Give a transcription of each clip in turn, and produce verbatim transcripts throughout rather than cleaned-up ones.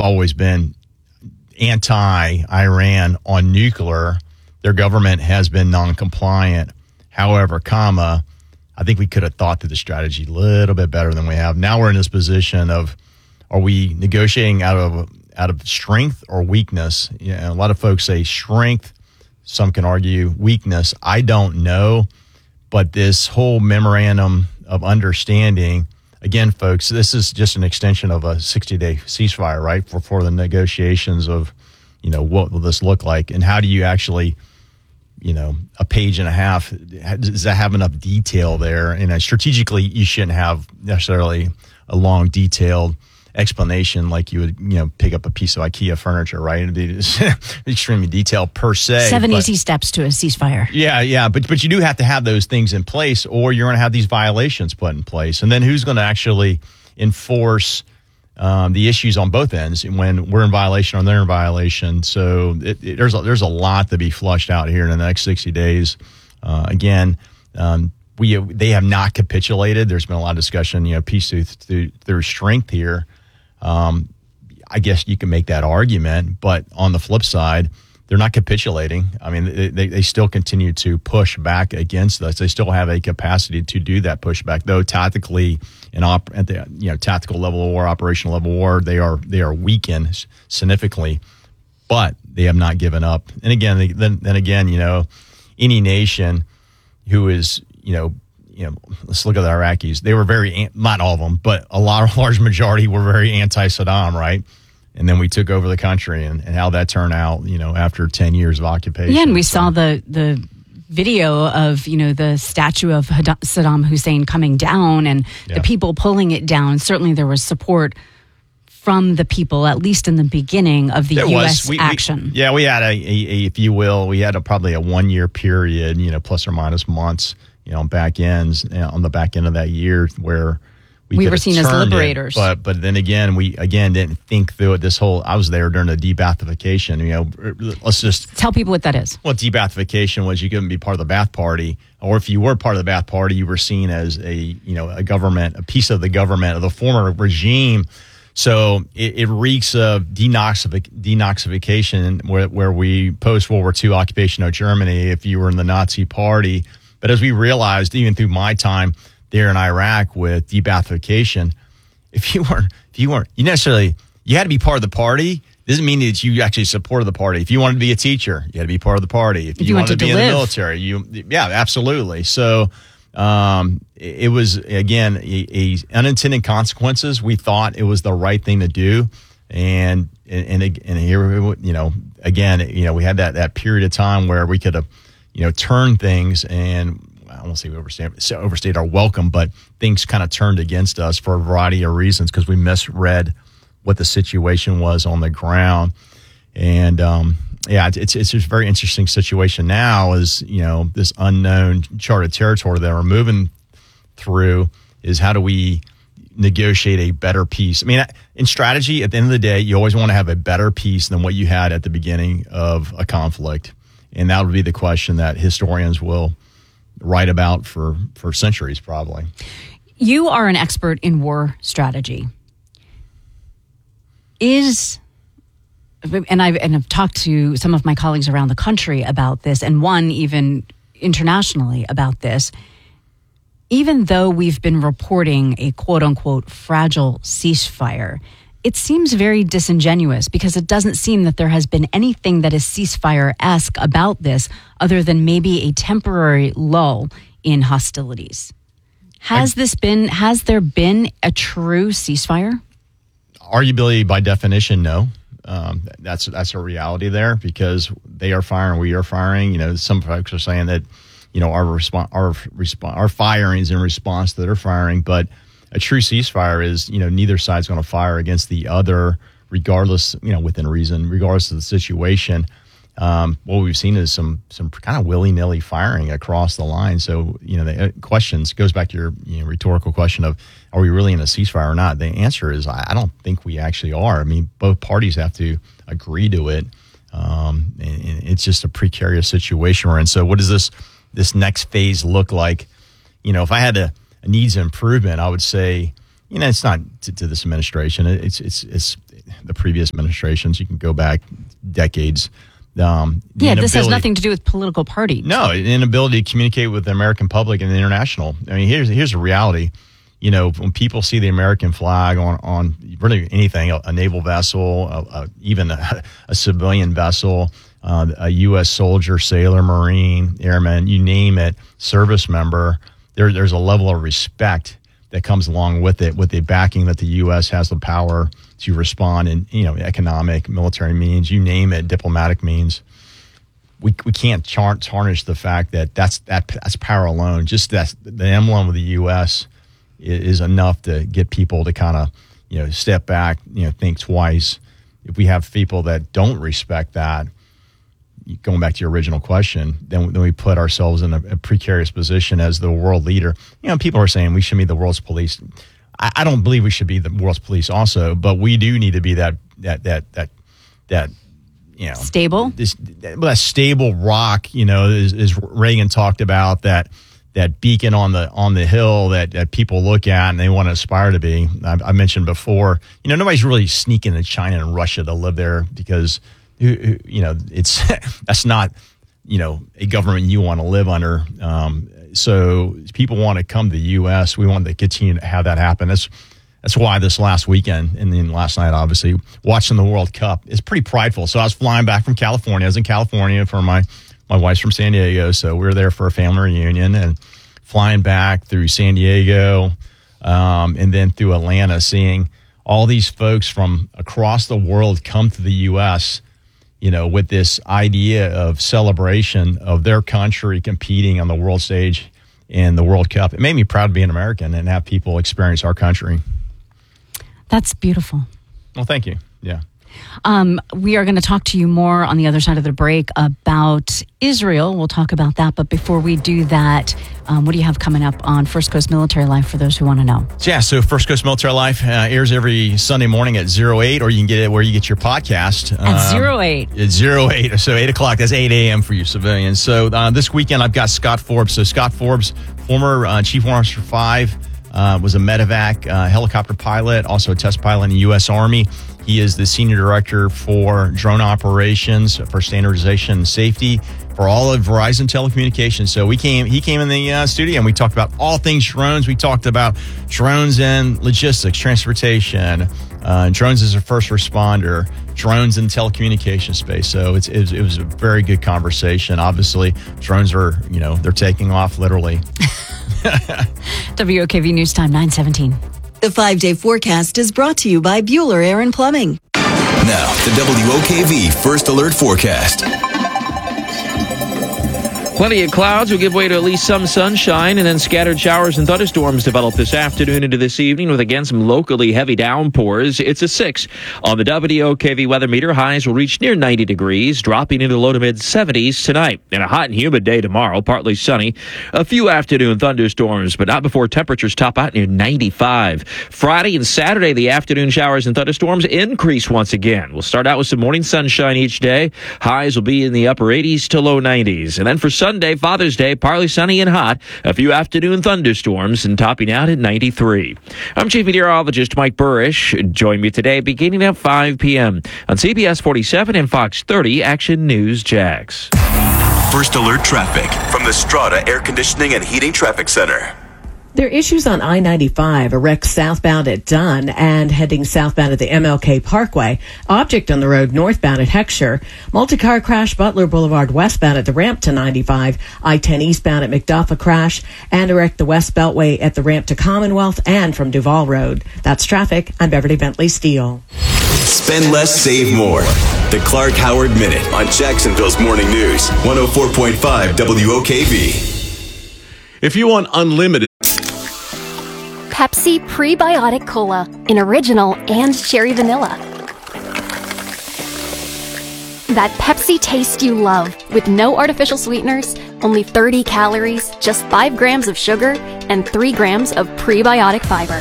always been anti-Iran on nuclear. Their government has been non-compliant. However, comma, I think we could have thought through the strategy a little bit better than we have. Now we're in this position of, are we negotiating out of out of strength or weakness? You know, a lot of folks say strength. Some can argue weakness. I don't know. But this whole memorandum of understanding, again, folks, this is just an extension of a sixty-day ceasefire, right, for, for the negotiations of, you know, what will this look like and how do you actually, you know, a page and a half, does that have enough detail there? And uh, strategically, you shouldn't have necessarily a long, detailed explanation like you would, you know, pick up a piece of IKEA furniture, right? It'd be extremely detailed per se. Seven but, easy steps to a ceasefire. Yeah, yeah, but but you do have to have those things in place, or you're going to have these violations put in place. And then who's going to actually enforce um, the issues on both ends when we're in violation or they're in violation? So it, it, there's a, there's a lot to be flushed out here in the next sixty days. Uh, again, um, we they have not capitulated. There's been a lot of discussion, you know, peace through through, through strength here. Um, I guess you can make that argument, but on the flip side, they're not capitulating. I mean, they, they still continue to push back against us. They still have a capacity to do that pushback, though tactically and op- at the you know tactical level of war, operational level of war, they are they are weakened significantly, but they have not given up. And again, they, then then again, you know, any nation who is you know. You know, let's look at the Iraqis. They were very, not all of them, but a lot, a large majority were very anti-Saddam, right? And then we took over the country, and, and how that turned out, you know, after ten years of occupation. Yeah, and we so. saw the the video of, you know, the statue of Saddam Hussein coming down and yeah. the people pulling it down. Certainly there was support from the people, at least in the beginning of the there U was. S We, action. We, yeah, we had a, a, a, if you will, we had a, probably a one-year period, you know, plus or minus months, you know, back ends, you know, on the back end of that year where we, we were seen as liberators. It, but but then again, we again didn't think through it. This whole, I was there during the de-Baathification. You know, let's just tell people what that is. Well, de-Baathification was you couldn't be part of the Ba'ath Party, or if you were part of the Ba'ath Party, you were seen as a you know a government, a piece of the government of the former regime. So it, it reeks of denoxific, denoxification, where where we post World War Two occupation of Germany. If you were in the Nazi Party. But as we realized, even through my time there in Iraq with de-Baathification, if you weren't, if you weren't, you necessarily, you had to be part of the party. Doesn't mean that you actually supported the party. If you wanted to be a teacher, you had to be part of the party. If, if you, you wanted, wanted to be in live. the military, you, yeah, absolutely. So um, it, it was again a, a unintended consequences. We thought it was the right thing to do, and and and, and here, you know, again, you know, we had that that period of time where we could have. You know, turn things, and I won't say we overstayed, overstayed our welcome, but things kind of turned against us for a variety of reasons because we misread what the situation was on the ground. And um, yeah, it's it's just a very interesting situation now. Is you know this unknown charted territory that we're moving through is how do we negotiate a better peace? I mean, in strategy, at the end of the day, you always want to have a better peace than what you had at the beginning of a conflict. And that would be the question that historians will write about for, for centuries, probably. You are an expert in war strategy. Is, and I've, and I've talked to some of my colleagues around the country about this, and one even internationally about this. Even though we've been reporting a quote-unquote fragile ceasefire, it seems very disingenuous because it doesn't seem that there has been anything that is ceasefire-esque about this other than maybe a temporary lull in hostilities. Has I, this been, has there been a true ceasefire? Arguably, by definition, no. Um, that's that's a reality there because they are firing, we are firing. You know, some folks are saying that, you know, our response, our response, our firing is in response to their firing, but a true ceasefire is, you know, neither side's going to fire against the other, regardless, you know, within reason, regardless of the situation. Um, what we've seen is some some kind of willy-nilly firing across the line. So, you know, the questions goes back to your you know, rhetorical question of, are we really in a ceasefire or not? The answer is, I, I don't think we actually are. I mean, both parties have to agree to it. Um, and, and it's just a precarious situation we're in. So what does this this next phase look like? You know, if I had to needs improvement, I would say, you know, it's not to, to this administration. It's it's it's the previous administrations. You can go back decades. Um, yeah, this has nothing to do with political party. No, inability to communicate with the American public and the international. I mean, here's here's the reality. You know, when people see the American flag on, on really anything, a, a naval vessel, a, a, even a, a civilian vessel, uh, a U S soldier, sailor, Marine, airman, you name it, service member, there, there's a level of respect that comes along with it, with the backing that the U S has the power to respond in, you know, economic, military means, you name it, diplomatic means. We we can't char- tarnish the fact that that's that that's power alone. Just that the emblem of the U S is enough to get people to kind of, you know, step back, you know, think twice. If we have people that don't respect that, going back to your original question, then, then we put ourselves in a, a precarious position as the world leader. You know, people are saying we should be the world's police. I, I don't believe we should be the world's police also, but we do need to be that, that, that, that, that, you know, stable, this, that, that stable rock, you know, as, as Reagan talked about, that, that beacon on the, on the hill that, that people look at and they want to aspire to be. I, I mentioned before, you know, nobody's really sneaking to China and Russia to live there because, you know, it's that's not, you know, a government you want to live under. Um, so people want to come to the U S. We want to continue to have that happen. That's that's why this last weekend and then last night, obviously, watching the World Cup is pretty prideful. So I was flying back from California. I was in California for my my wife's from San Diego, so we were there for a family reunion and flying back through San Diego um, and then through Atlanta, seeing all these folks from across the world come to the U S, you know, with this idea of celebration of their country competing on the world stage in the World Cup. It made me proud to be an American and have people experience our country. That's beautiful. Well, thank you. Yeah. Um, we are going to talk to you more on the other side of the break about Israel. We'll talk about that. But before we do that, um, what do you have coming up on First Coast Military Life for those who want to know? Yeah, so First Coast Military Life uh, airs every Sunday morning at zero eight, or you can get it where you get your podcast. At um, zero eight. At zero eight, so eight o'clock. That's eight a.m. for you civilians. So uh, this weekend I've got Scott Forbes. So Scott Forbes, former uh, Chief Warrant Officer five, uh, was a medevac uh, helicopter pilot, also a test pilot in the U S Army. He is the Senior Director for Drone Operations for Standardization and Safety for all of Verizon Telecommunications. So we came, he came in the uh, studio and we talked about all things drones. We talked about drones and logistics, transportation, uh, drones as a first responder, drones in telecommunication space. So it's, it was, it was a very good conversation. Obviously, drones are, you know, they're taking off literally. W O K V News Time, nine seventeen. The five-day forecast is brought to you by Bueller Air and Plumbing. Now, the W O K V First Alert Forecast. Plenty of clouds will give way to at least some sunshine, and then scattered showers and thunderstorms develop this afternoon into this evening with, again, some locally heavy downpours. It's a six on the W O K V weather meter. Highs will reach near ninety degrees, dropping into the low to mid seventies tonight. And a hot and humid day tomorrow, partly sunny. A few afternoon thunderstorms, but not before temperatures top out near ninety-five. Friday and Saturday, the afternoon showers and thunderstorms increase once again. We'll start out with some morning sunshine each day. Highs will be in the upper eighties to low nineties. And then for Sunday, Father's Day, partly sunny and hot. A few afternoon thunderstorms and topping out at ninety-three. I'm Chief Meteorologist Mike Burrish. Join me today beginning at five p.m. on C B S forty-seven and Fox thirty Action News Jax. First Alert Traffic from the Strata Air Conditioning and Heating Traffic Center. There are issues on I ninety-five, a wreck southbound at Dunn and heading southbound at the M L K Parkway. Object on the road northbound at Heckscher. Multi-car crash Butler Boulevard westbound at the ramp to ninety-five. I ten eastbound at McDuffa crash. And a wreck the West Beltway at the ramp to Commonwealth and from Duval Road. That's traffic. I'm Beverly Bentley Steele. Spend less, save more. The Clark Howard Minute on Jacksonville's Morning News. one oh four point five W O K V. If you want unlimited Pepsi Prebiotic Cola in original and cherry vanilla. That Pepsi taste you love with no artificial sweeteners, only thirty calories, just five grams of sugar, and three grams of prebiotic fiber.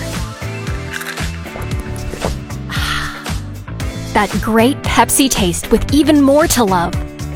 That great Pepsi taste with even more to love.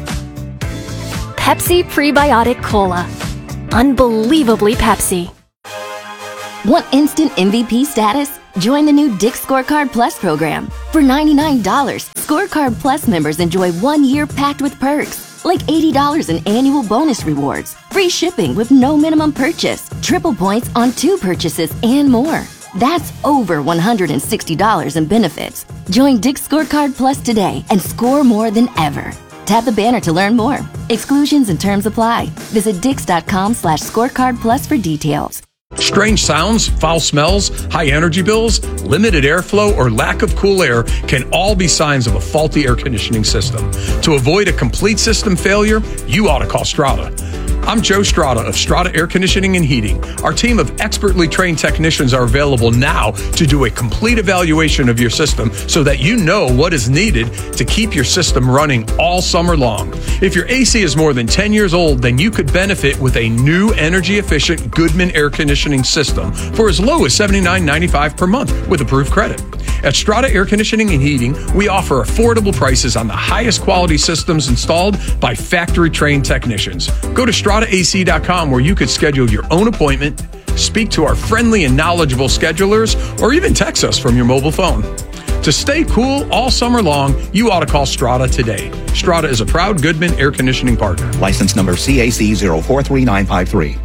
Pepsi Prebiotic Cola. Unbelievably Pepsi. Want instant M V P status? Join the new Dick's Scorecard Plus program. For ninety-nine dollars, Scorecard Plus members enjoy one year packed with perks, like eighty dollars in annual bonus rewards, free shipping with no minimum purchase, triple points on two purchases, and more. That's over one hundred sixty dollars in benefits. Join Dick's Scorecard Plus today and score more than ever. Tap the banner to learn more. Exclusions and terms apply. Visit dix.com slash scorecard plus for details. Strange sounds, foul smells, high energy bills, limited airflow, or lack of cool air can all be signs of a faulty air conditioning system. To avoid a complete system failure, you ought to call Strata. I'm Joe Strata of Strata Air Conditioning and Heating. Our team of expertly trained technicians are available now to do a complete evaluation of your system so that you know what is needed to keep your system running all summer long. If your A C is more than ten years old, then you could benefit with a new energy-efficient Goodman air conditioning system for as low as seventy-nine ninety-five per month with approved credit. At Strata Air Conditioning and Heating, we offer affordable prices on the highest quality systems installed by factory-trained technicians. Go to strata A C dot com where you could schedule your own appointment, speak to our friendly and knowledgeable schedulers, or even text us from your mobile phone. To stay cool all summer long, you ought to call Strata today. Strata is a proud Goodman air conditioning partner. License number C A C zero four three nine five three.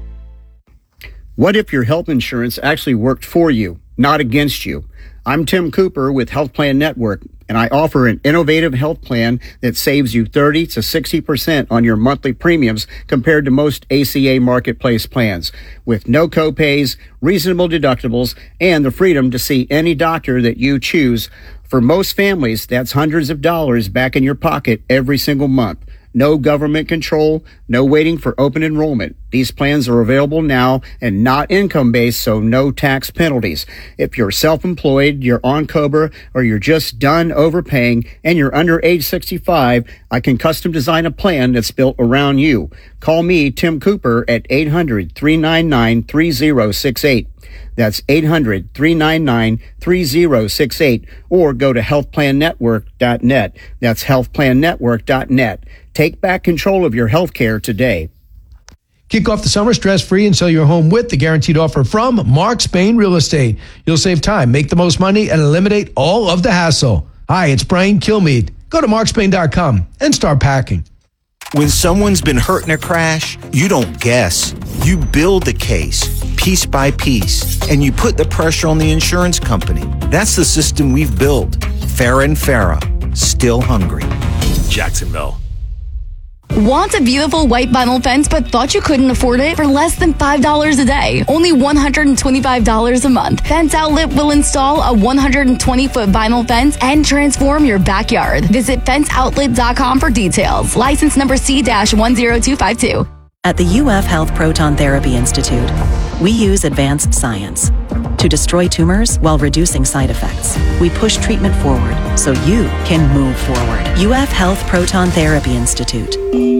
What if your health insurance actually worked for you, not against you? I'm Tim Cooper with Health Plan Network, and I offer an innovative health plan that saves you thirty to sixty percent on your monthly premiums compared to most A C A marketplace plans, with no copays, reasonable deductibles, and the freedom to see any doctor that you choose. For most families, that's hundreds of dollars back in your pocket every single month. No government control, no waiting for open enrollment. These plans are available now and not income-based, so no tax penalties. If you're self-employed, you're on COBRA, or you're just done overpaying and you're under age sixty-five, I can custom design a plan that's built around you. Call me, Tim Cooper, at eight hundred, three nine nine, three zero six eight. That's eight hundred, three nine nine, three zero six eight, or go to health plan network dot net. That's health plan network dot net. Take back control of your health care today. Kick off the summer stress-free and sell your home with the guaranteed offer from Mark Spain Real Estate. You'll save time, make the most money, and eliminate all of the hassle. Hi, it's Brian Kilmeade. Go to mark spain dot com and start packing. When someone's been hurt in a crash, you don't guess. You build the case, piece by piece, and you put the pressure on the insurance company. That's the system we've built. Farah and Farah, still hungry. Jacksonville. Want a beautiful white vinyl fence but thought you couldn't afford it? For less than five dollars a day, only one hundred twenty-five dollars a month, Fence Outlet will install a one hundred twenty foot vinyl fence and transform your backyard. Visit fence outlet dot com for details. License number C one zero two five two. At the U F Health Proton Therapy Institute, we use advanced science to destroy tumors while reducing side effects. We push treatment forward so you can move forward. U F Health Proton Therapy Institute.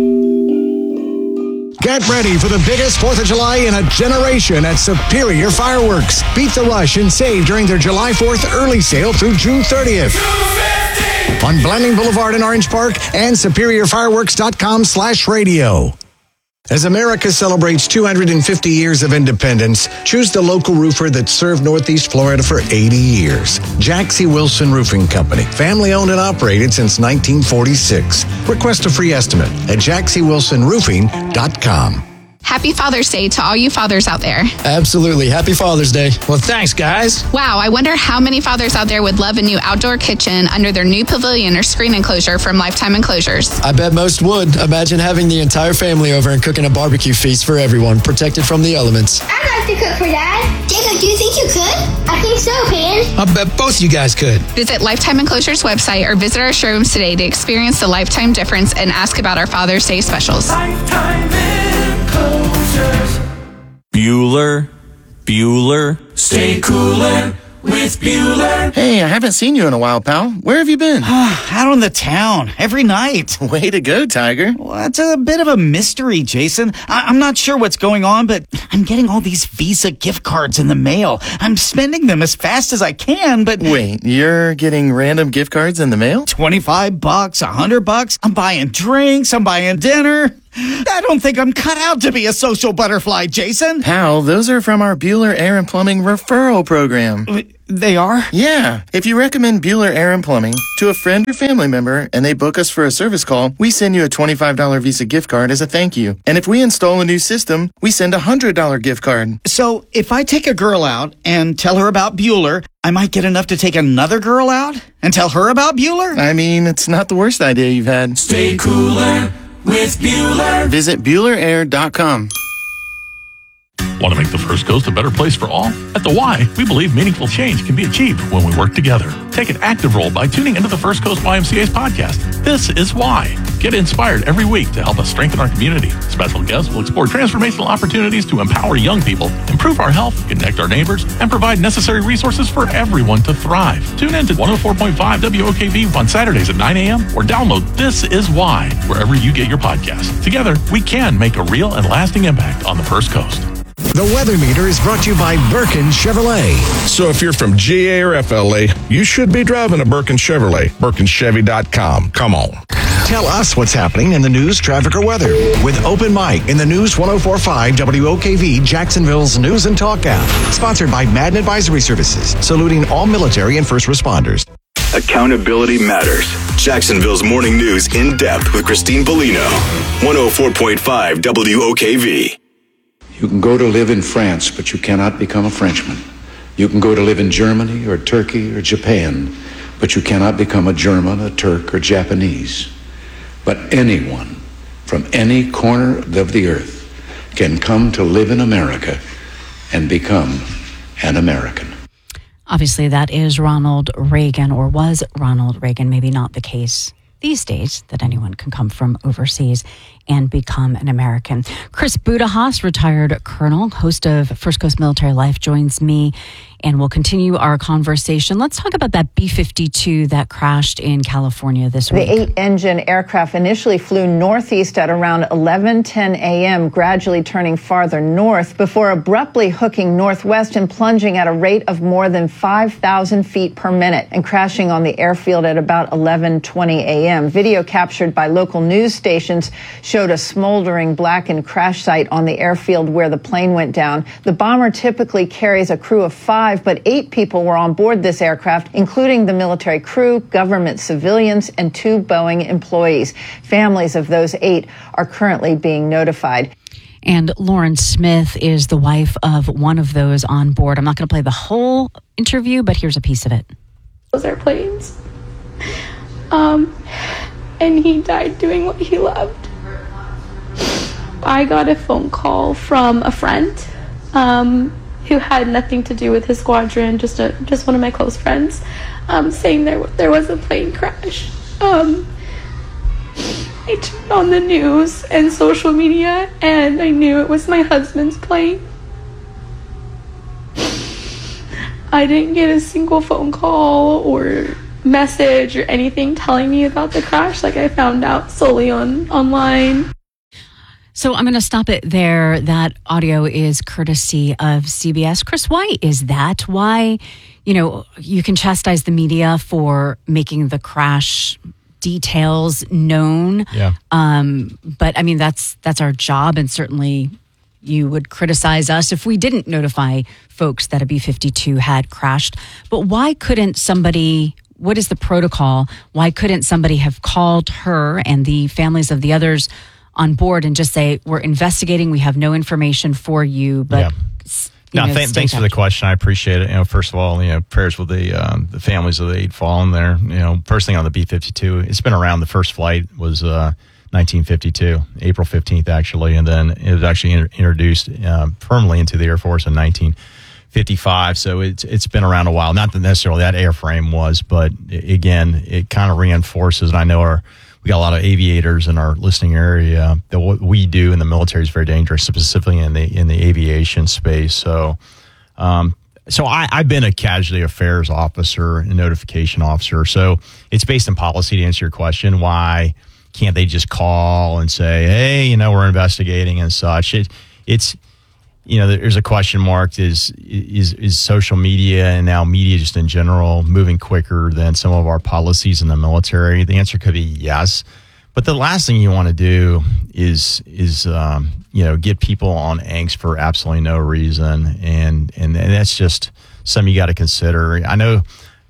Get ready for the biggest fourth of July in a generation at Superior Fireworks. Beat the rush and save during their July fourth early sale through June thirtieth. On Blanding Boulevard in Orange Park and superior fireworks dot com slash radio. As America celebrates two hundred fifty years of independence, choose the local roofer that served Northeast Florida for eighty years. Jack C. Wilson Roofing Company, family owned and operated since nineteen forty-six. Request a free estimate at jack c wilson roofing dot com. Happy Father's Day to all you fathers out there. Absolutely. Happy Father's Day. Well, thanks, guys. Wow, I wonder how many fathers out there would love a new outdoor kitchen under their new pavilion or screen enclosure from Lifetime Enclosures. I bet most would. Imagine having the entire family over and cooking a barbecue feast for everyone, protected from the elements. I'd like to cook for Dad. Jacob, do you think you could? I think so, Pan. I bet both you guys could. Visit Lifetime Enclosures website or visit our showrooms today to experience the Lifetime difference and ask about our Father's Day specials. Lifetime Bueller, Bueller, stay cooler with Bueller. Hey, I haven't seen you in a while, pal. Where have you been? Out on the town, every night. Way to go, Tiger. Well, it's a bit of a mystery, Jason. I- I'm not sure what's going on, but I'm getting all these Visa gift cards in the mail. I'm spending them as fast as I can, but... Wait, you're getting random gift cards in the mail? twenty-five bucks, one hundred bucks. I'm buying drinks, I'm buying dinner. I don't think I'm cut out to be a social butterfly, Jason. Pal, those are from our Bueller Air and Plumbing referral program. They are? Yeah. If you recommend Bueller Air and Plumbing to a friend or family member and they book us for a service call, we send you a twenty-five dollars Visa gift card as a thank you. And if we install a new system, we send a one hundred dollars gift card. So if I take a girl out and tell her about Bueller, I might get enough to take another girl out and tell her about Bueller? I mean, it's not the worst idea you've had. Stay cooler with Bueller. Visit Bueller Air dot com. Want to make the First Coast a better place for all? At the Y, we believe meaningful change can be achieved when we work together. Take an active role by tuning into the First Coast Y M C A's podcast. This is Why. Get inspired every week to help us strengthen our community. Special guests will explore transformational opportunities to empower young people, improve our health, connect our neighbors, and provide necessary resources for everyone to thrive. Tune in to one oh four point five W O K V on Saturdays at nine a.m. or download This Is Why wherever you get your podcasts. Together, we can make a real and lasting impact on the First Coast. The Weather Meter is brought to you by Birkin Chevrolet. So if you're from G A or F L A, you should be driving a Birkin Chevrolet. Birkin Chevy dot com. Come on. Tell us what's happening in the news, traffic, or weather with Open Mic in the News one oh four point five W O K V, Jacksonville's News and Talk app. Sponsored by Madden Advisory Services, saluting all military and first responders. Accountability matters. Jacksonville's morning news in depth with Christine Bellino. one oh four point five W O K V. You can go to live in France, but you cannot become a Frenchman. You can go to live in Germany or Turkey or Japan, but you cannot become a German, a Turk, or Japanese. But anyone from any corner of the earth can come to live in America and become an American. Obviously, that is Ronald Reagan, or was Ronald Reagan, maybe not the case these days that anyone can come from overseas and become an American. Chris Budahas, retired colonel, host of First Coast Military Life, joins me, and we'll continue our conversation. Let's talk about that B fifty-two that crashed in California this week. The eight-engine aircraft initially flew northeast at around eleven ten a.m., gradually turning farther north before abruptly hooking northwest and plunging at a rate of more than five thousand feet per minute and crashing on the airfield at about eleven twenty a.m. Video captured by local news stations showed a smoldering blackened crash site on the airfield where the plane went down. The bomber typically carries a crew of five, but eight people were on board this aircraft, including the military crew, government civilians, and two Boeing employees. Families of those eight are currently being notified. And Lauren Smith is the wife of one of those on board. I'm not going to play the whole interview, but here's a piece of it. Those airplanes. Um, and he died doing what he loved. I got a phone call from a friend um, who had nothing to do with his squadron, just a just one of my close friends, um, saying there there was a plane crash. Um, I turned on the news and social media, and I knew it was my husband's plane. I didn't get a single phone call or message or anything telling me about the crash. Like, I found out solely on online. So I'm going to stop it there. That audio is courtesy of C B S. Chris, why is that? Why, you know, you can chastise the media for making the crash details known. Yeah. Um, but I mean, that's that's our job, and certainly you would criticize us if we didn't notify folks that a B fifty-two had crashed. But why couldn't somebody, what is the protocol? Why couldn't somebody have called her and the families of the others on board and just say, we're investigating, we have no information for you, but yeah. you No, know, th- thanks for the question. I appreciate it. You know, first of all, you know, prayers with the um, the families of the eight fallen there. You know, first thing on the B fifty-two, it's been around. The first flight was uh, nineteen fifty-two, April fifteenth, actually, and then it was actually inter- introduced uh, firmly into the Air Force in nineteen fifty-five. So it's it's been around a while. Not that necessarily that airframe was, but again, it kind of reinforces. And I know our we got a lot of aviators in our listening area. That what we do in the military is very dangerous, specifically in the in the aviation space. So, um, so I, I've been a casualty affairs officer and notification officer. So it's based in policy to answer your question. Why can't they just call and say, hey, you know, we're investigating and such? It, it's you know, there's a question mark. Is is is social media and now media just in general moving quicker than some of our policies in the military? The answer could be yes. But the last thing you want to do is is um, you know, get people on angst for absolutely no reason, and and, and that's just something you got to consider. I know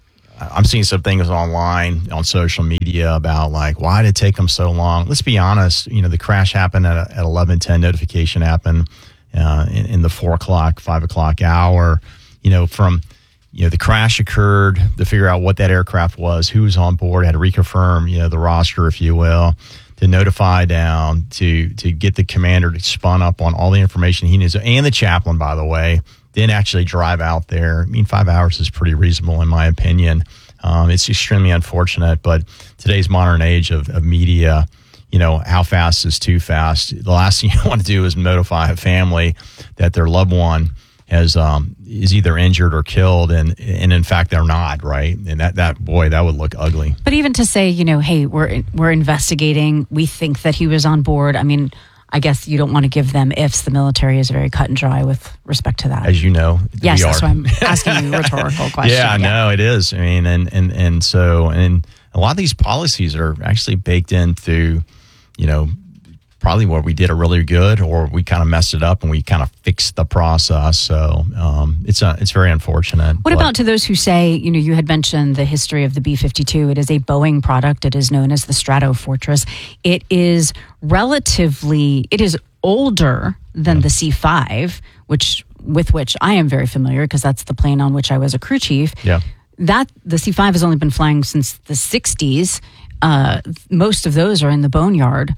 I'm seeing some things online on social media about like, why did it take them so long? Let's be honest. You know, the crash happened at, at eleven ten. Notification happened uh, in, in the four o'clock, five o'clock hour. You know, from you know the crash occurred to figure out what that aircraft was, who was on board, had to reconfirm you know the roster, if you will, to notify down, to to get the commander to spun up on all the information he needs, and the chaplain, by the way. Then actually drive out there. I mean, five hours is pretty reasonable in my opinion. Um, it's extremely unfortunate, but today's modern age of, of media, you know, how fast is too fast? The last thing you want to do is notify a family that their loved one has um, is either injured or killed, and and in fact they're not, right? And that that boy, that would look ugly. But even to say, you know, hey, we're we're investigating. We think that he was on board. I mean, I guess you don't want to give them ifs. The military is very cut and dry with respect to that. As you know. Yes, we that's are. why I'm asking you a rhetorical question. Yeah, yeah, no, it is. I mean, and, and, and so, and a lot of these policies are actually baked into, you know, probably where we did it really good or we kind of messed it up and we kind of fixed the process. So um, it's a, it's very unfortunate. What about to those who say, you know, you had mentioned the history of the B fifty-two. It is a Boeing product. It is known as the Stratofortress. It is relatively, it is older than yeah. the C five, which with which I am very familiar because that's the plane on which I was a crew chief. Yeah. That the C five has only been flying since the sixties. Uh, most of those are in the boneyard.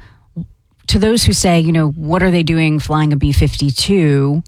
To those who say, you know, what are they doing flying a B fifty-two?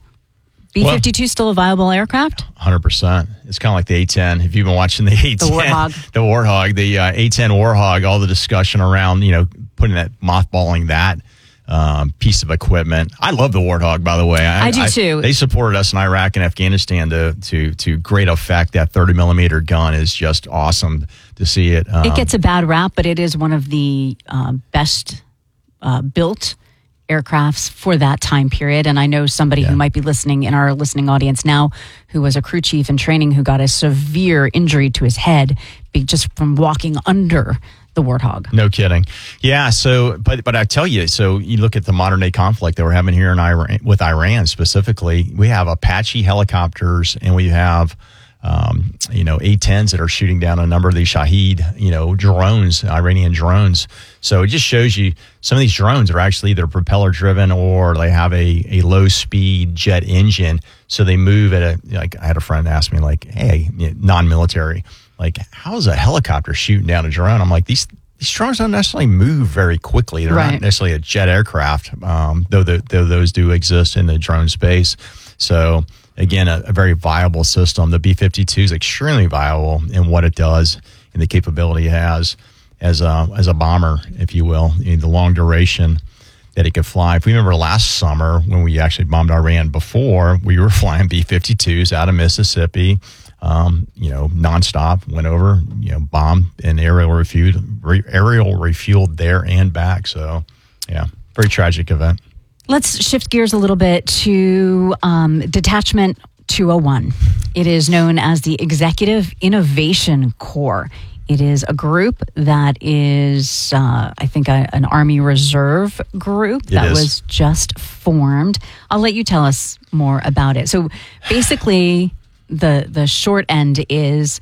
B fifty-two well, still a viable aircraft? one hundred percent. It's kind of like the A ten. If you've been watching the A ten, the Warthog, the Warthog, the uh, A ten Warthog, all the discussion around, you know, putting that, mothballing that um, piece of equipment. I love the Warthog, by the way. I, I do too. I, they supported us in Iraq and Afghanistan to to to great effect. That thirty millimeter gun is just awesome to see it. Um, it gets a bad rap, but it is one of the uh, best Uh, built aircrafts for that time period. And I know somebody yeah. who might be listening in our listening audience now who was a crew chief in training who got a severe injury to his head just from walking under the Warthog. No kidding. Yeah. So, but but I tell you, so you look at the modern day conflict that we're having here in Iran with Iran specifically. We have Apache helicopters and we have Um, you know, A tens that are shooting down a number of these Shahed, you know, drones, Iranian drones. So it just shows you some of these drones are actually either propeller driven or they have a, a low speed jet engine. So they move at a, like I had a friend ask me like, hey, non-military, like how's a helicopter shooting down a drone? I'm like, these these drones don't necessarily move very quickly. They're right. not necessarily a jet aircraft, um, though, the, though those do exist in the drone space. So again, a, a very viable system. The B fifty-two is extremely viable in what it does and the capability it has as a, as a bomber, if you will, you know, the long duration that it could fly. If we remember last summer when we actually bombed Iran before, we were flying B fifty-twos out of Mississippi, um, you know, nonstop, went over, you know, bombed and aerial refueled, re- aerial refueled there and back. So, yeah, very tragic event. Let's shift gears a little bit to um, Detachment two oh one. It is known as the Executive Innovation Corps. It is a group that is, uh, I think, a, an Army Reserve group It that is. was just formed. I'll let you tell us more about it. So basically, the the short end is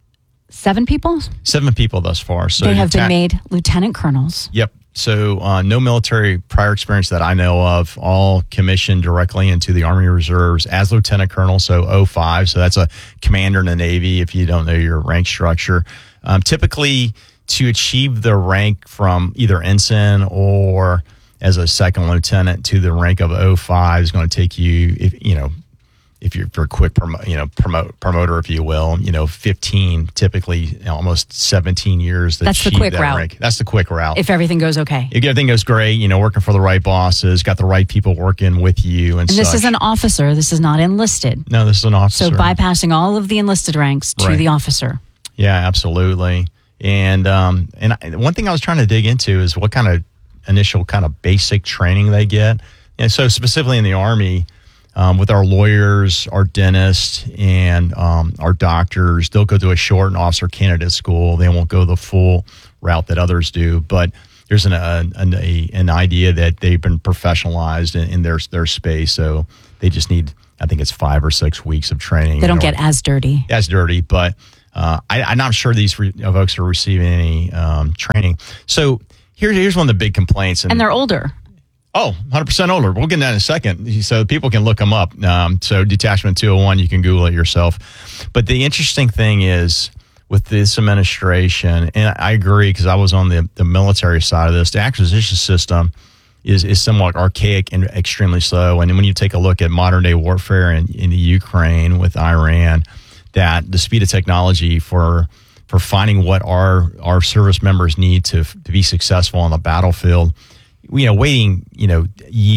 seven people? Seven people thus far. So they have ta- been made lieutenant colonels. Yep. So uh, no military prior experience that I know of, all commissioned directly into the Army Reserves as lieutenant colonel, so oh five. So that's a commander in the Navy if you don't know your rank structure. Um, typically, to achieve the rank from either ensign or as a second lieutenant to the rank of oh five is going to take you, if you know, if you're, if you're a quick promo, you know, promote, promoter, if you will, you know, fifteen, typically you know, almost seventeen years to That's the achieve quick that route. rank. That's the quick route. If everything goes okay. If everything goes great, you know, working for the right bosses, got the right people working with you and, And this such. is an officer. This is not enlisted. No, this is an officer. So bypassing all of the enlisted ranks to Right. the officer. Yeah, absolutely. And um, and I, one thing I was trying to dig into is what kind of initial kind of basic training they get. And so specifically in the Army, um, with our lawyers, our dentists, and um, our doctors, they'll go to a short and officer candidate school. They won't go the full route that others do. But there's an a, an, a, an idea that they've been professionalized in, in their their space. So they just need I think it's five or six weeks of training. They don't get as dirty. As dirty, but uh, I, I'm not sure these re- folks are receiving any um, training. So here, here's one of the big complaints. And, and they're older. Oh, one hundred percent older. We'll get into that in a second. So people can look them up. Um, so Detachment two oh one, you can Google it yourself. But the interesting thing is with this administration, and I agree because I was on the, the military side of this, the acquisition system is, is somewhat archaic and extremely slow. And when you take a look at modern day warfare in, in the Ukraine with Iran, that the speed of technology for for finding what our, our service members need to, to be successful on the battlefield, you know, waiting, you know,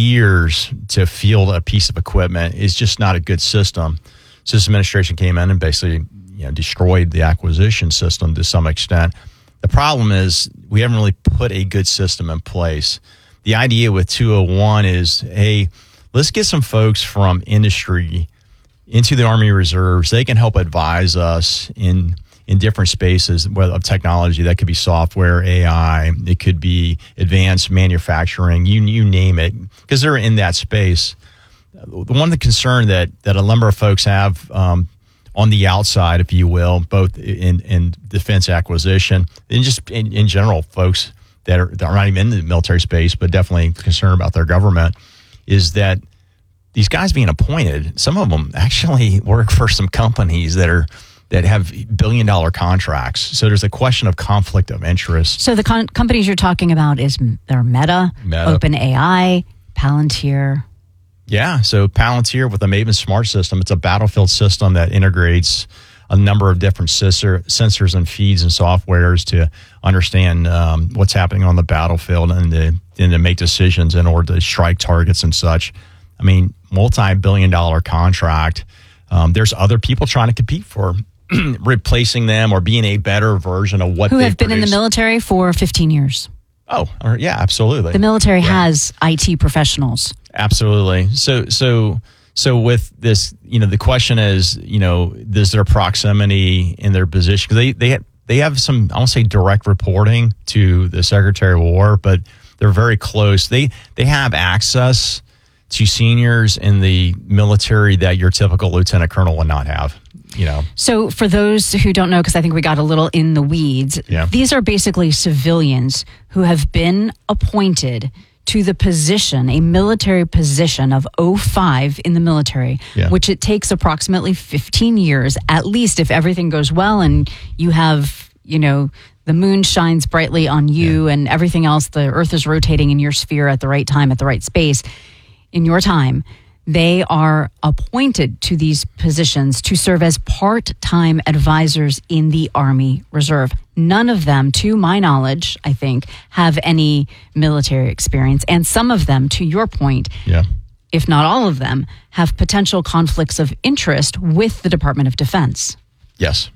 years to field a piece of equipment is just not a good system. So this administration came in and basically, you know, destroyed the acquisition system to some extent. The problem is we haven't really put a good system in place. The idea with two oh one is, hey, let's get some folks from industry into the Army Reserves. They can help advise us in in different spaces of technology. That could be software, A I, it could be advanced manufacturing, you you name it, because they're in that space. The one the concern that that a number of folks have um, on the outside, if you will, both in, in defense acquisition and just in, in general, folks that are, that are not even in the military space, but definitely concerned about their government, is that these guys being appointed, some of them actually work for some companies that are that have billion dollar contracts. So there's a question of conflict of interest. So the con- companies you're talking about is they're Meta, Meta. OpenAI, Palantir. Yeah. So Palantir with the Maven Smart System, it's a battlefield system that integrates a number of different sensor, sensors and feeds and softwares to understand um, what's happening on the battlefield and to, and to make decisions in order to strike targets and such. I mean, multi-billion dollar contract. Um, there's other people trying to compete for replacing them or being a better version of what Who they have been produce. in the military for fifteen years. Oh, or, yeah, absolutely. The military Yeah. has I T professionals. Absolutely. So, so, so with this, you know, the question is, you know, is there proximity in their position? Because they, they, they have some, I won't say direct reporting to the Secretary of War, but they're very close. They, they have access to seniors in the military that your typical lieutenant colonel would not have, you know. So for those who don't know, because I think we got a little in the weeds, Yeah. these are basically civilians who have been appointed to the position, a military position of oh five in the military, Yeah. which it takes approximately fifteen years, at least if everything goes well and you have, you know, the moon shines brightly on you and everything else, the earth is rotating in your sphere at the right time, at the right space. In your time, they are appointed to these positions to serve as part-time advisors in the Army Reserve. None of them, to my knowledge, I think, have any military experience. And some of them, to your point, Yeah. if not all of them, have potential conflicts of interest with the Department of Defense. Yes.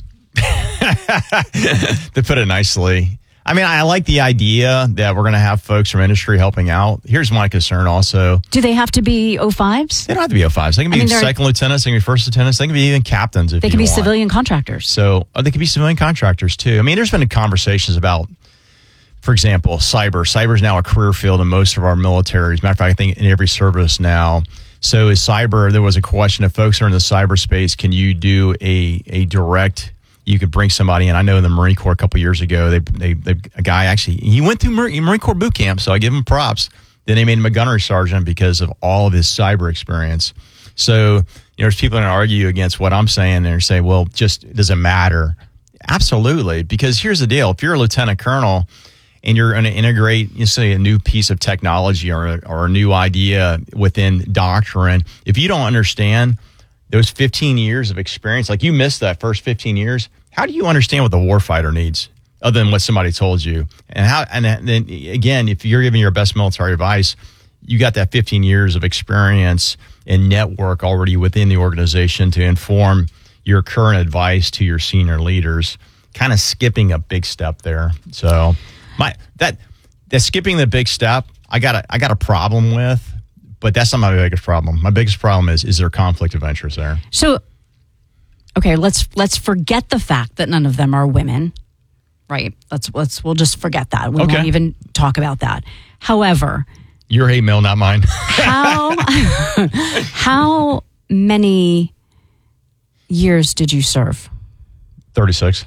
To put it nicely. I mean, I like the idea that we're going to have folks from industry helping out. Here's my concern also. Do they have to be oh fives? They don't have to be oh fives. They can be I mean, they're- second lieutenants, they can be first lieutenants, they can be even captains if They you can be want. civilian contractors. So uh, they could be civilian contractors too. I mean, there's been conversations about, for example, cyber. Cyber is now a career field in most of our military. As a matter of fact, I think in every service now. So is cyber, there was a question if folks are in the cyberspace, can you do a, a direct, you could bring somebody in. I know in the Marine Corps a couple of years ago, they, they, they a guy actually, he went through Marine, Marine Corps boot camp, so I give him props. Then they made him a gunnery sergeant because of all of his cyber experience. So, you know, there's people that argue against what I'm saying and say, well, just does it matter? Absolutely. Because here's the deal. If you're a lieutenant colonel and you're going to integrate, you say, a new piece of technology or a, or a new idea within doctrine, if you don't understand those fifteen years of experience, like you missed that first fifteen years, how do you understand what the warfighter needs other than what somebody told you? And how? And then again, if you're giving your best military advice, you got that fifteen years of experience and network already within the organization to inform your current advice to your senior leaders, kind of skipping a big step there. So my that that skipping the big step, I got a, I got a problem with. But that's not my biggest problem. My biggest problem is, is there conflict of interest there? So, okay, let's let's forget the fact that none of them are women, right? Let's let's we'll just forget that. We Okay. won't even talk about that. However, Your hate mail, not mine. how how many years did you serve? thirty-six.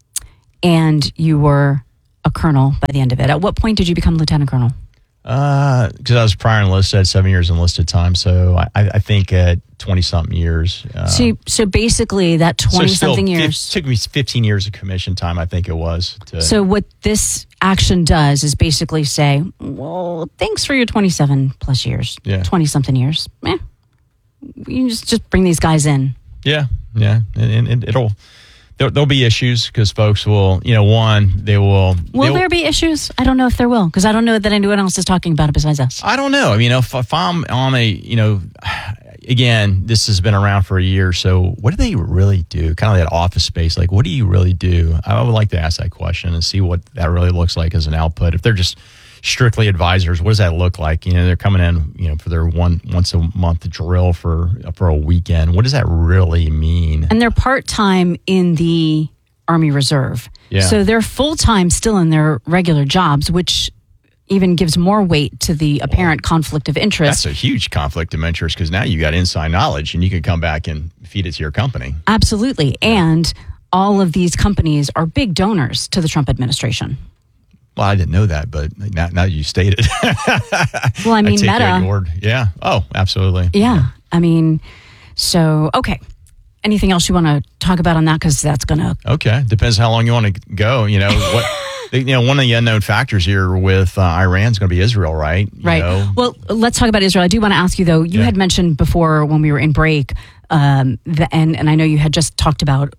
And you were a colonel by the end of it. At what point did you become lieutenant colonel? Uh, because I was prior enlisted, I had seven years enlisted time. So I, I think at twenty something years. Uh, so, you, so basically, that twenty something so years It took me fifteen years of commission time. I think it was. To, so what this action does is basically say, well, thanks for your twenty-seven plus years, yeah. twenty something years. Eh, you can just just bring these guys in. Yeah, yeah, and, and it'll. There, there'll be issues because folks will, you know, one, they will. Will they'll, there be issues? I don't know if there will, because I don't know that anyone else is talking about it besides us. I don't know. I mean, if, if I'm on a, you know, again, this has been around for a year. So what do they really do? Kind of that office space. Like, what do you really do? I would like to ask that question and see what that really looks like as an output. If they're just strictly advisors, what does that look like? You know, they're coming in, you know, for their one once a month drill for for a weekend. What does that really mean? And they're part-time in the Army Reserve. Yeah. So they're full-time still in their regular jobs, which even gives more weight to the apparent well, conflict of interest. That's a huge conflict of interest because now you got inside knowledge and you can come back and feed it to your company. Absolutely. And all of these companies are big donors to the Trump administration. Well, I didn't know that, but now, now you stated. Well, I mean, I take Meta. your word. Yeah. Oh, absolutely. Yeah. yeah. I mean, so, okay. Anything else you want to talk about on that? Because that's going to. Okay. Depends how long you want to go. You know, what, you know, one of the unknown factors here with uh, Iran is going to be Israel, right? You right. know? Well, let's talk about Israel. I do want to ask you, though, you yeah. had mentioned before when we were in break, um, the, and, and I know you had just talked about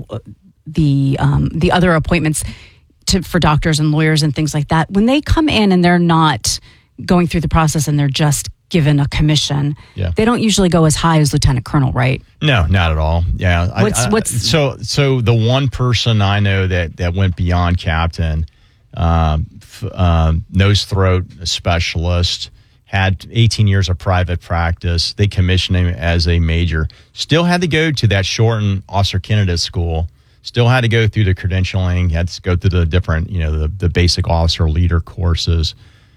the um, the other appointments to, for doctors and lawyers and things like that. When they come in and they're not going through the process and they're just given a commission, yeah. they don't usually go as high as lieutenant colonel, right? No, not at all. Yeah. What's I, I, what's so so the one person I know that that went beyond captain, um, f- um, nose throat specialist, had eighteen years of private practice. They commissioned him as a major. Still had to go to that shortened officer candidate school. Still had to go through the credentialing, had to go through the different, you know, the, the basic officer leader courses.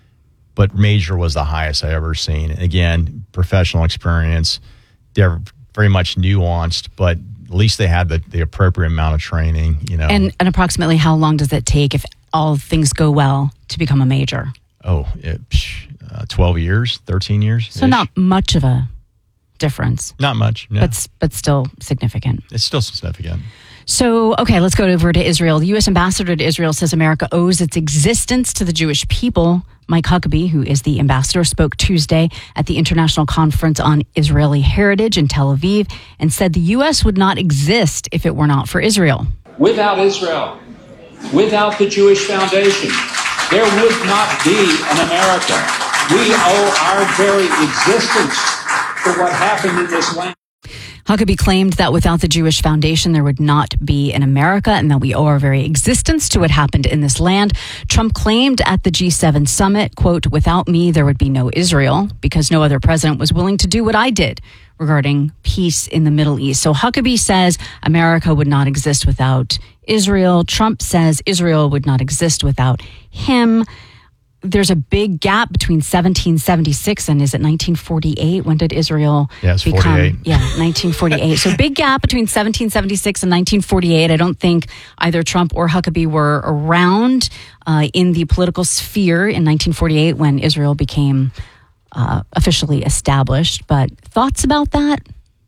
But major was the highest I ever seen. Again, professional experience. They're very much nuanced, but at least they had the, the appropriate amount of training, you know. And, and approximately how long does it take if all things go well to become a major? Oh, it, uh, twelve years, thirteen years. So not much of a difference. Not much, no. But, but still significant. It's still significant. So, okay, let's go over to Israel. The U S ambassador to Israel says America owes its existence to the Jewish people. Mike Huckabee, who is the ambassador, spoke Tuesday at the International Conference on Israeli Heritage in Tel Aviv and said the U S would not exist if it were not for Israel. Without Israel, without the Jewish Foundation, there would not be an America. We owe our very existence to what happened in this land. Huckabee claimed that without the Jewish Foundation, there would not be an America and that we owe our very existence to what happened in this land. Trump claimed at the G seven summit, quote, without me, there would be no Israel because no other president was willing to do what I did regarding peace in the Middle East. So Huckabee says America would not exist without Israel. Trump says Israel would not exist without him. There's a big gap between seventeen seventy-six and is it nineteen forty-eight? When did Israel yeah, it's become? forty-eight. Yeah, nineteen forty-eight. So big gap between seventeen seventy-six and nineteen forty-eight. I don't think either Trump or Huckabee were around uh, in the political sphere in nineteen forty-eight when Israel became uh, officially established. But thoughts about that?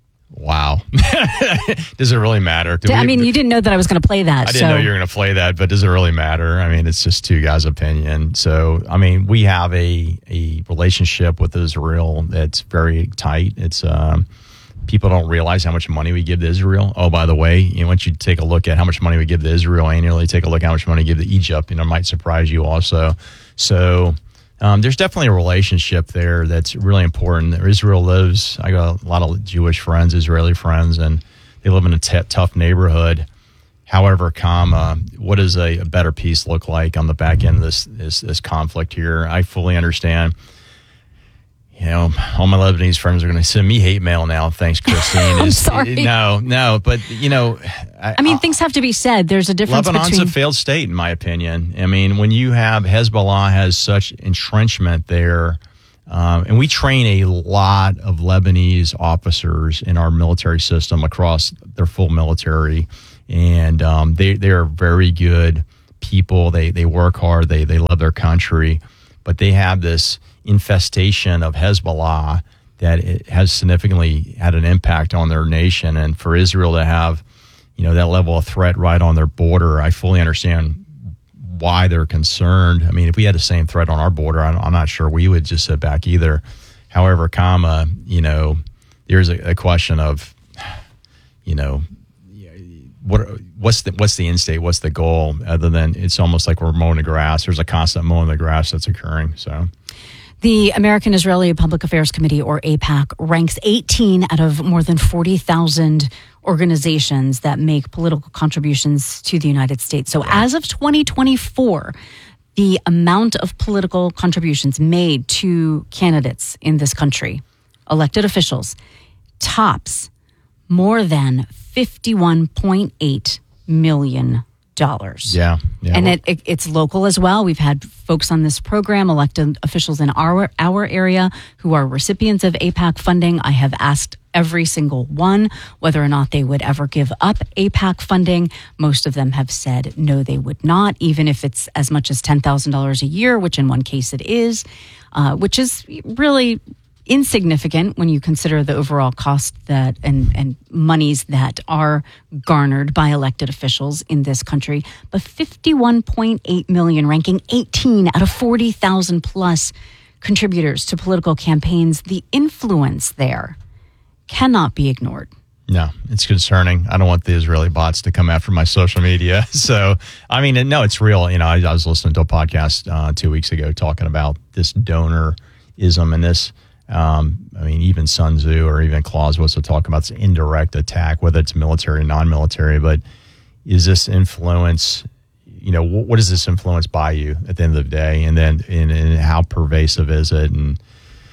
Wow. Does it really matter? Do I we, mean, you didn't know that I was going to play that. I didn't so. know you were going to play that, but does it really matter? I mean, it's just two guys' opinion. So, I mean, we have a, a relationship with Israel that's very tight. It's um, people don't realize how much money we give to Israel. Oh, by the way, you know, once you take a look at how much money we give to Israel annually, take a look at how much money we give to Egypt, and it might surprise you also. So, Um, there's definitely a relationship there that's really important. Israel lives, I got a lot of Jewish friends, Israeli friends, and they live in a t- tough neighborhood. However, comma, what does a, a better peace look like on the back end of this, this this conflict here? I fully understand. You know, all my Lebanese friends are going to send me hate mail now. Thanks, Christine. I'm Is- sorry. No, no, but, you know. I, I mean, things have to be said. There's a difference Lebanon's between... a failed state, in my opinion. I mean, when you have Hezbollah has such entrenchment there, Um, and we train a lot of Lebanese officers in our military system across their full military. And um, they, they are very good people. They they work hard. They, they love their country. But they have this infestation of Hezbollah that it has significantly had an impact on their nation. And for Israel to have, you know, that level of threat right on their border, I fully understand why they're concerned. I mean, if we had the same threat on our border, I'm, I'm not sure we would just sit back either. However, comma, you know, there's a, a question of, you know, what what's the what's the end state? What's the goal? Other than it's almost like we're mowing the grass. There's a constant mowing the grass that's occurring. So. The American Israeli Public Affairs Committee, or AIPAC, ranks eighteen out of more than forty thousand organizations that make political contributions to the United States. So as of twenty twenty-four, the amount of political contributions made to candidates in this country, elected officials, tops more than fifty-one point eight million dollars. Yeah, yeah. And it, it, it's local as well. We've had folks on this program, elected officials in our our area who are recipients of AIPAC funding. I have asked every single one whether or not they would ever give up AIPAC funding. Most of them have said no, they would not, even if it's as much as ten thousand dollars a year, which in one case it is, uh, which is really insignificant when you consider the overall cost that and, and monies that are garnered by elected officials in this country. But fifty-one point eight million, ranking eighteen out of forty thousand plus contributors to political campaigns. The influence there cannot be ignored. No, it's concerning. I don't want the Israeli bots to come after my social media. So, I mean, no, it's real. You know, I, I was listening to a podcast uh, two weeks ago talking about this donorism and this. Um, I mean, even Sun Tzu or even Clausewitz will talk about this indirect attack, whether it's military or non-military. But is this influence, you know, what, what does this influence buy you at the end of the day? And then and, and how pervasive is it? And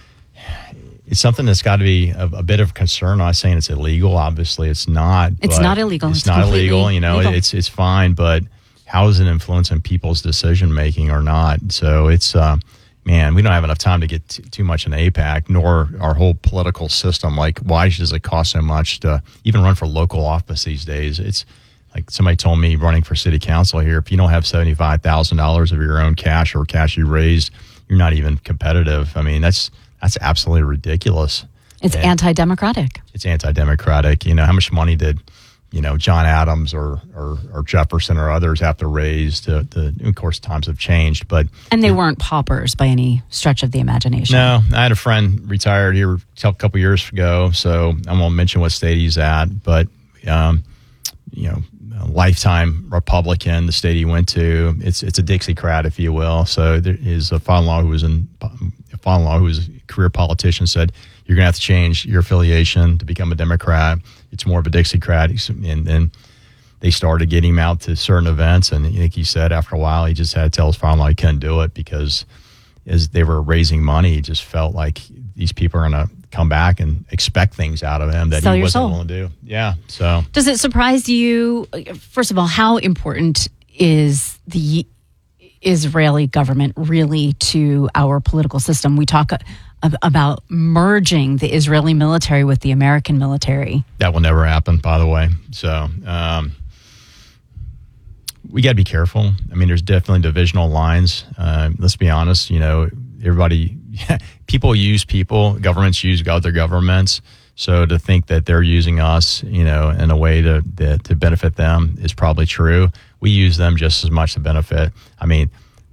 it's something that's got to be a, a bit of concern. I'm not saying it's illegal. Obviously, it's not. It's not illegal. It's, it's not illegal. You know, legal. it's it's fine. But how is it influencing people's decision making or not? So it's. Uh, Man, we don't have enough time to get t- too much in AIPAC, nor our whole political system. Like, why does it cost so much to even run for local office these days? It's like somebody told me running for city council here, if you don't have seventy-five thousand dollars of your own cash or cash you raised, you're not even competitive. I mean, that's that's absolutely ridiculous. It's and anti-democratic. It's anti-democratic. You know, how much money did, you know, John Adams or, or, or Jefferson or others have to raise to, to, of course, times have changed, but. And they weren't paupers by any stretch of the imagination. No, I had a friend retired here a couple years ago, so I won't mention what state he's at, but, um, you know, a lifetime Republican, the state he went to, it's, it's a Dixiecrat, if you will. So there, his father-in-law who was in, father-in-law who was a career politician said, you're going to have to change your affiliation to become a Democrat. It's more of a Dixiecrat. And then they started getting him out to certain events. And I think he said after a while, he just had to tell his father-in-law he couldn't do it because as they were raising money, he just felt like these people are going to come back and expect things out of him that Sell he your wasn't soul. willing to do. Yeah. So does it surprise you, first of all, how important is the Israeli government really to our political system? We talk about merging the Israeli military with the American military. That will never happen, by the way. So um, we got to be careful. I mean, there's definitely divisional lines. Uh, let's be honest. You know, everybody, people use people. Governments use other governments. So to think that they're using us, you know, in a way to that, to benefit them is probably true. We use them just as much to benefit. I mean,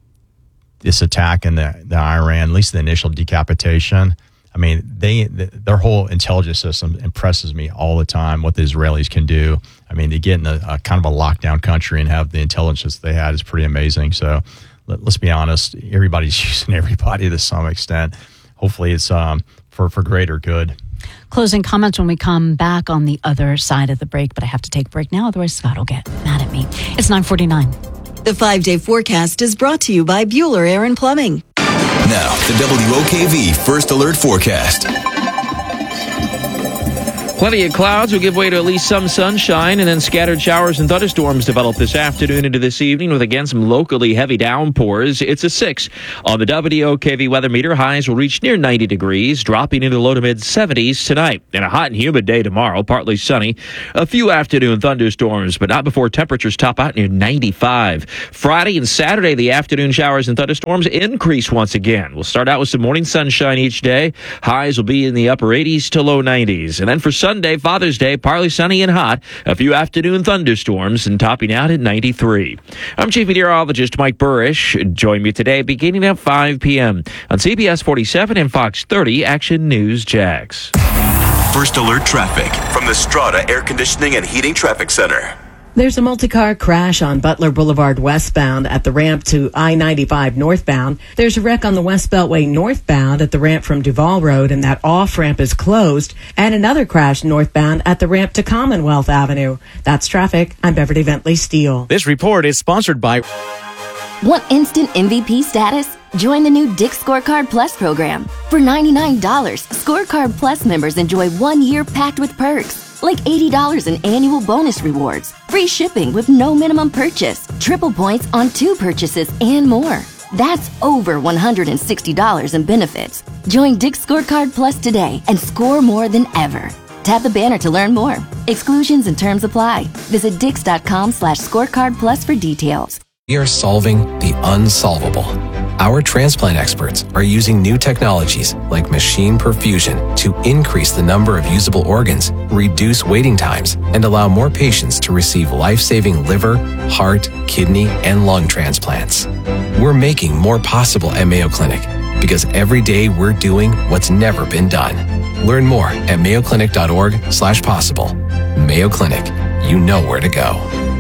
this attack in the, the Iran, at least the initial decapitation, I mean, they the, their whole intelligence system impresses me all the time what the Israelis can do. I mean, to get in a, a kind of a lockdown country and have the intelligence they had is pretty amazing. So let, let's be honest, everybody's using everybody to some extent. Hopefully it's um, for, for greater good. Closing comments when we come back on the other side of the break, but I have to take a break now, otherwise Scott will get mad at me. It's nine forty-nine. The five-day forecast is brought to you by Bueller Air and Plumbing. Now, the W O K V First Alert Forecast. Plenty of clouds will give way to at least some sunshine, and then scattered showers and thunderstorms develop this afternoon into this evening with, again, some locally heavy downpours. It's a six on the W O K V weather meter. Highs will reach near ninety degrees, dropping into the low to mid seventies tonight. And a hot and humid day tomorrow, partly sunny. A few afternoon thunderstorms, but not before temperatures top out near ninety-five. Friday and Saturday, the afternoon showers and thunderstorms increase once again. We'll start out with some morning sunshine each day. Highs will be in the upper eighties to low nineties. And then for Sunday, Father's Day, partly sunny and hot. A few afternoon thunderstorms and topping out at ninety-three. I'm Chief Meteorologist Mike Burrish. Join me today beginning at five p.m. on C B S forty-seven and Fox thirty Action News Jax. First alert traffic from the Strata Air Conditioning and Heating Traffic Center. There's a multi-car crash on Butler Boulevard westbound at the ramp to I ninety-five northbound. There's a wreck on the West Beltway northbound at the ramp from Duval Road, and that off-ramp is closed. And another crash northbound at the ramp to Commonwealth Avenue. That's traffic. I'm Beverly Bentley Steele. This report is sponsored by... Want instant M V P status? Join the new Dick's Scorecard Plus program. For ninety-nine dollars, Scorecard Plus members enjoy one year packed with perks. Like eighty dollars in annual bonus rewards, free shipping with no minimum purchase, triple points on two purchases, and more. That's over one hundred sixty dollars in benefits. Join Dick's Scorecard Plus today and score more than ever. Tap the banner to learn more. Exclusions and terms apply. Visit dix.com slash scorecard plus for details. We are solving the unsolvable. Our transplant experts are using new technologies like machine perfusion to increase the number of usable organs, reduce waiting times, and allow more patients to receive life-saving liver, heart, kidney, and lung transplants. We're making more possible at Mayo Clinic because every day we're doing what's never been done. Learn more at mayoclinic.org slash possible. Mayo Clinic, you know where to go.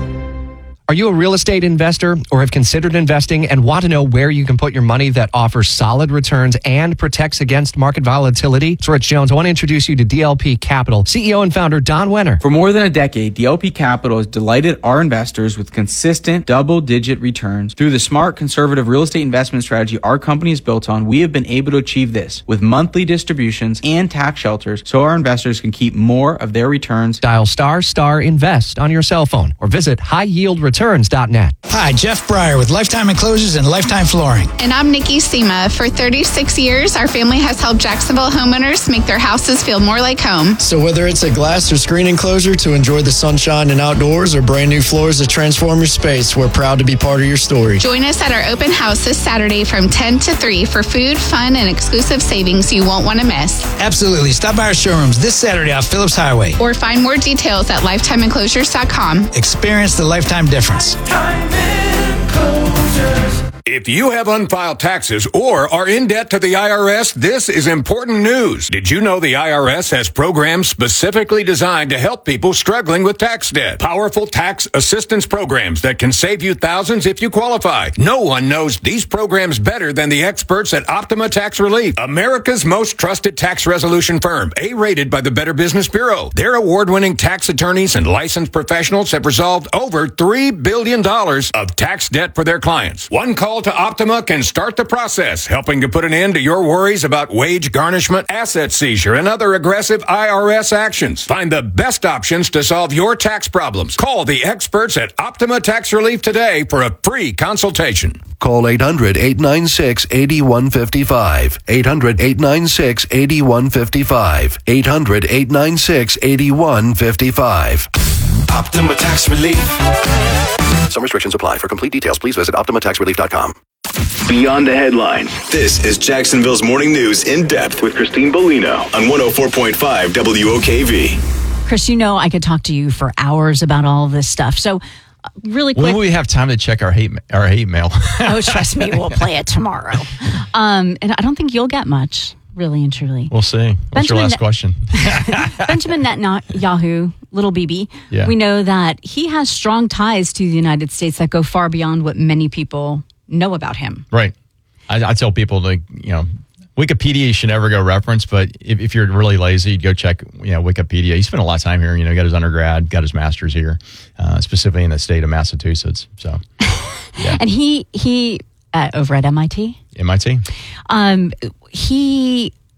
Are you a real estate investor or have considered investing and want to know where you can put your money that offers solid returns and protects against market volatility? It's Rich Jones. I want to introduce you to D L P Capital. C E O and founder Don Wenner. For more than a decade, D L P Capital has delighted our investors with consistent double-digit returns. Through the smart, conservative real estate investment strategy our company is built on, we have been able to achieve this with monthly distributions and tax shelters so our investors can keep more of their returns. Dial star star invest on your cell phone or visit high yield returns dot net. Hi, Jeff Breyer with Lifetime Enclosures and Lifetime Flooring. And I'm Nikki Sema. For thirty-six years, our family has helped Jacksonville homeowners make their houses feel more like home. So whether it's a glass or screen enclosure to enjoy the sunshine and outdoors or brand new floors to transform your space, we're proud to be part of your story. Join us at our open house this Saturday from ten to three for food, fun, and exclusive savings you won't want to miss. Absolutely. Stop by our showrooms this Saturday off Phillips Highway. Or find more details at lifetime enclosures dot com. Experience the Lifetime difference. If you have unfiled taxes or are in debt to the I R S, this is important news. Did you know the I R S has programs specifically designed to help people struggling with tax debt? Powerful tax assistance programs that can save you thousands if you qualify. No one knows these programs better than the experts at Optima Tax Relief, America's most trusted tax resolution firm, A-rated by the Better Business Bureau. Their award-winning tax attorneys and licensed professionals have resolved over three billion dollars of tax debt for their clients. One call to Optima can start the process, helping to put an end to your worries about wage garnishment, asset seizure, and other aggressive I R S actions. Find the best options to solve your tax problems. Call the experts at Optima Tax Relief today for a free consultation. Call eight hundred, eight nine six, eight one five five. eight hundred, eight nine six, eight one five five. eight hundred, eight nine six, eight one five five. Optima Tax Relief. Some restrictions apply. For complete details, please visit optima tax relief dot com. Beyond the headlines. This is Jacksonville's Morning News in depth with Christine Bellino on one oh four point five W O K V. Chris, you know I could talk to you for hours about all of this stuff. So uh, really quick. When will we have time to check our hate our hate mail? Oh, trust me, we'll play it tomorrow. Um, and I don't think you'll get much, really and truly. We'll see. What's Benjamin your last Ne- question? Benjamin Netanyahu, little B B, Yeah. we know that he has strong ties to the United States that go far beyond what many people know about him. Right. I, I tell people, like, you know, Wikipedia you should never go reference, but if, if you're really lazy, go check, you know, Wikipedia. He spent a lot of time here. You know, got his undergrad, got his master's here, uh, specifically in the state of Massachusetts. So, yeah. And he he uh, over at M I T. M I T. Um, he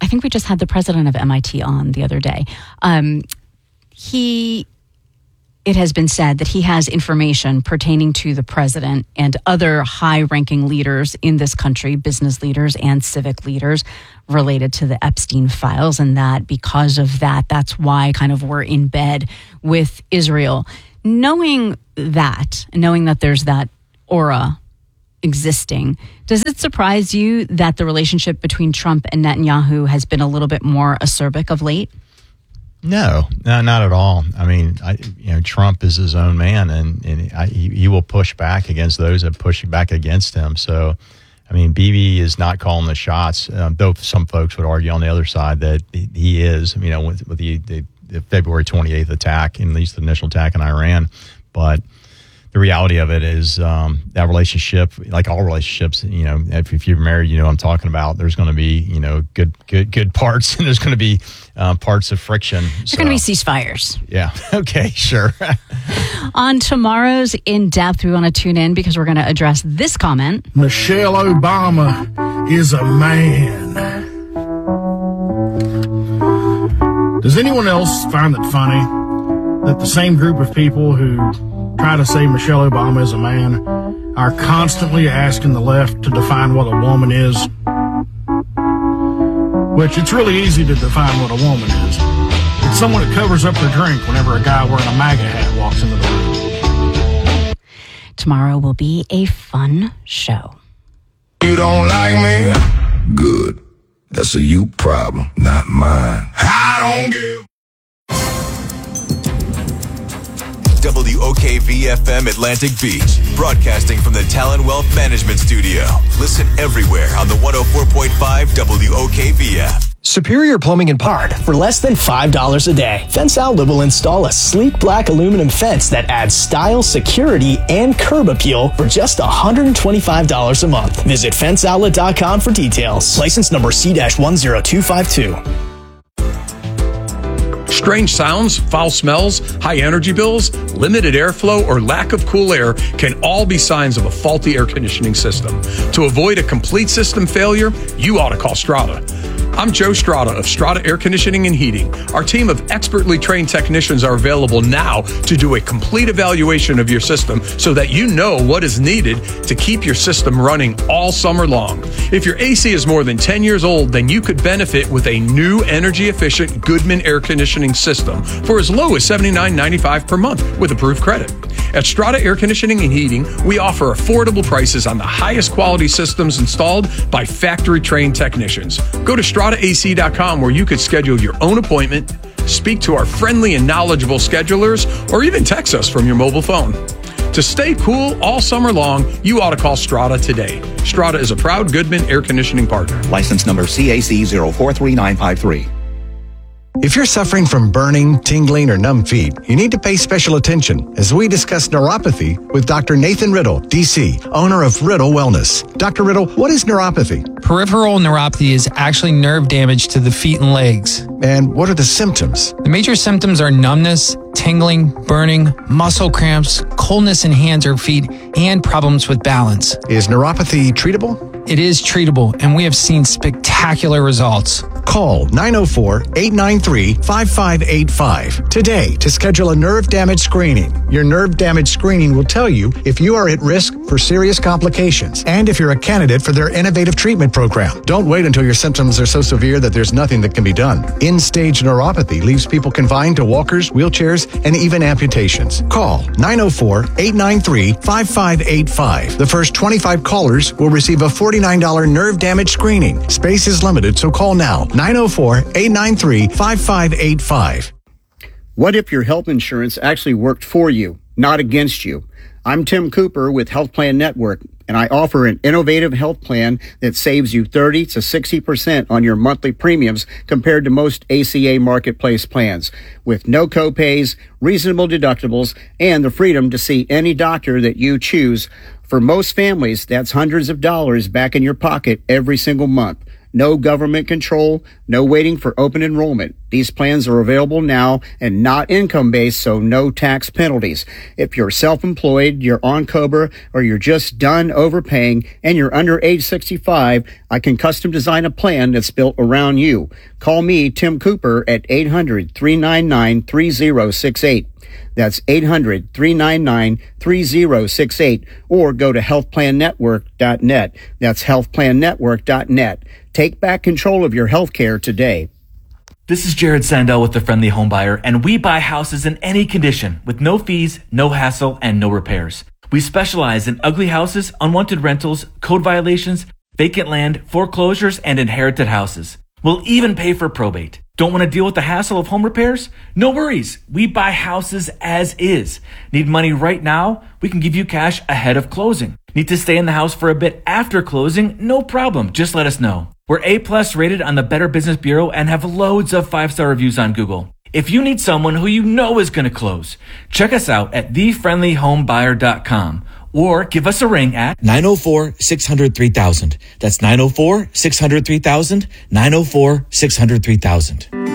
I think we just had the president of M I T on the other day. Um, he, it has been said that he has information pertaining to the president and other high-ranking leaders in this country, business leaders and civic leaders, related to the Epstein files, and that because of that, that's why kind of we're in bed with Israel. Knowing that, knowing that there's that aura existing, does it surprise you that the relationship between Trump and Netanyahu has been a little bit more acerbic of late? No, no, not at all. I mean, I, you know, Trump is his own man, and, and I, he, he will push back against those that push back against him. So, I mean, Bibi is not calling the shots, um, though some folks would argue on the other side that he is, you know, with, with the, the, the February twenty-eighth attack, at least the initial attack in Iran. But the reality of it is um, that relationship, like all relationships, you know, if, if you're married, you know what I'm talking about. There's going to be, you know, good good good parts, and there's going to be uh, parts of friction. There's so, going to be ceasefires. Yeah. Okay, sure. On tomorrow's In Depth, we want to tune in because we're going to address this comment. Michelle Obama is a man. Does anyone else find it funny that the same group of people who try to say Michelle Obama is a man are constantly asking the left to define what a woman is? Which it's really easy to define what a woman is. It's someone that covers up their drink whenever a guy wearing a MAGA hat walks into the room. Tomorrow will be a fun show. You don't like me? Good. That's a you problem, not mine. I don't give. W O K V F M Atlantic Beach, broadcasting from the Talon Wealth Management Studio. Listen everywhere on the one oh four point five W O K V F. Superior Plumbing and Part for less than five dollars a day. Fence Outlet will install a sleek black aluminum fence that adds style, security, and curb appeal for just one hundred twenty-five dollars a month. Visit fence outlet dot com for details. License number C one zero two five two. Strange sounds, foul smells, high energy bills, limited airflow, or lack of cool air can all be signs of a faulty air conditioning system. To avoid a complete system failure, you ought to call Strata. I'm Joe Strata of Strata Air Conditioning and Heating. Our team of expertly trained technicians are available now to do a complete evaluation of your system so that you know what is needed to keep your system running all summer long. If your A C is more than ten years old, then you could benefit with a new energy-efficient Goodman air conditioning system for as low as seventy-nine ninety-five per month with approved credit. At Strata Air Conditioning and Heating, we offer affordable prices on the highest quality systems installed by factory-trained technicians. Go to strata A C dot com where you could schedule your own appointment, speak to our friendly and knowledgeable schedulers, or even text us from your mobile phone. To stay cool all summer long, you ought to call Strata today. Strata is a proud Goodman air conditioning partner. License number C A C zero four three nine five three. If you're suffering from burning, tingling, or numb feet, you need to pay special attention as we discuss neuropathy with Doctor Nathan Riddle, D C, owner of Riddle Wellness. Doctor Riddle, what is neuropathy? Peripheral neuropathy is actually nerve damage to the feet and legs. And what are the symptoms? The major symptoms are numbness, tingling, burning, muscle cramps, coldness in hands or feet, and problems with balance. Is neuropathy treatable? It is treatable, and we have seen spectacular results. Call nine oh four, eight nine three, five five eight five today to schedule a nerve damage screening. Your nerve damage screening will tell you if you are at risk for serious complications and if you're a candidate for their innovative treatment program. Don't wait until your symptoms are so severe that there's nothing that can be done. End-stage neuropathy leaves people confined to walkers, wheelchairs, and even amputations. Call nine oh four, eight nine three, five five eight five. The first twenty-five callers will receive a forty-nine dollars nerve damage screening. Space is limited, so call now. nine oh four, eight nine three, five five eight five. What if your health insurance actually worked for you, not against you? I'm Tim Cooper with Health Plan Network, and I offer an innovative health plan that saves you thirty to sixty percent on your monthly premiums compared to most A C A marketplace plans, with no copays, reasonable deductibles, and the freedom to see any doctor that you choose. For most families, that's hundreds of dollars back in your pocket every single month. No government control, no waiting for open enrollment. These plans are available now and not income-based, so no tax penalties. If you're self-employed, you're on COBRA, or you're just done overpaying and you're under age sixty-five, I can custom design a plan that's built around you. Call me, Tim Cooper, at eight hundred, three nine nine, three zero six eight. That's eight hundred, three nine nine, three zero six eight, or go to health plan network dot net. That's health plan network dot net. Take back control of your health care today. This is Jared Sandell with The Friendly Home Buyer, and we buy houses in any condition with no fees, no hassle, and no repairs. We specialize in ugly houses, unwanted rentals, code violations, vacant land, foreclosures, and inherited houses. We'll even pay for probate. Don't want to deal with the hassle of home repairs? No worries. We buy houses as is. Need money right now? We can give you cash ahead of closing. Need to stay in the house for a bit after closing? No problem. Just let us know. We're A plus rated on the Better Business Bureau and have loads of five-star reviews on Google. If you need someone who you know is going to close, check us out at the friendly home buyer dot com or give us a ring at nine oh four, six hundred, three thousand. That's nine oh four, six hundred, three thousand, nine oh four, six hundred, three thousand.